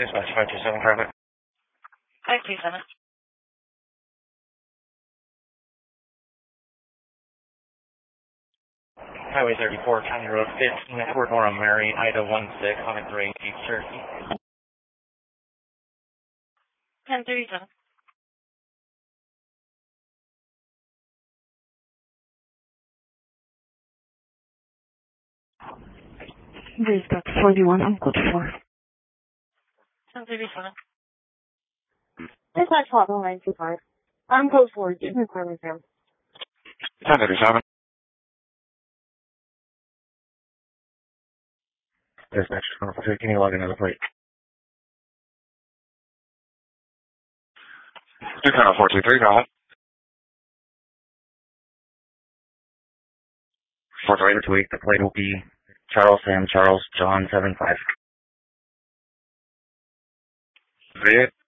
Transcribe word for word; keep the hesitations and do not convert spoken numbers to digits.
Dispatch five two seven, traffic. five two seven. Highway thirty-four, County Road fifteen, Edward Nora Mary, Ida one six, on a three eight Cherokee. ten thirty-seven. Raise back to forty-one, I'm code four. ten thirty-seven. Dispatch Hot nine two five. I'm code four, give me a Sam. ten thirty-seven. Dispatch, can you log another plate? two ten oh four two three, go ahead. four three two eight, the plate will be Charles Sam Charles John seven five. Three eight.